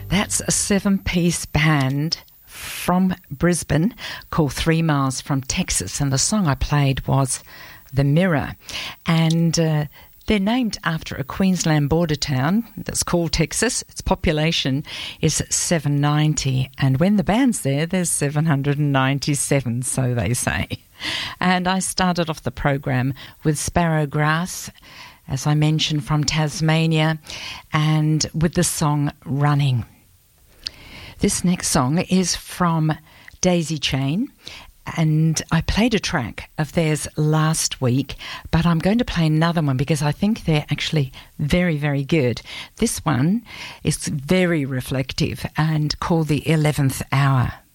That's a 7-piece band from Brisbane called 3 Miles from Texas, and the song I played was The Mirror. And they're named after a Queensland border town that's called Texas. Its population is 790, and when the band's there, there's 797, so they say. And I started off the program with Sparrowgrass, as I mentioned, from Tasmania, and with the song Running. This next song is from Daisy Chain, and I played a track of theirs last week, but I'm going to play another one because I think they're actually very, very good. This one is very reflective and called The 11th Hour.